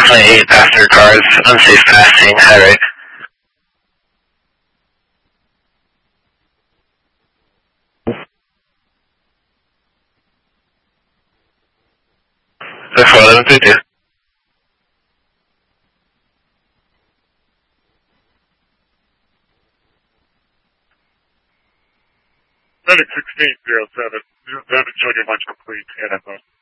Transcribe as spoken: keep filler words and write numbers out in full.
definitely eight passenger cars, unsafe passing, high rate. That's four eleven three two. Medic sixteen zero seven. Zero seven showing your lunch complete. And I'm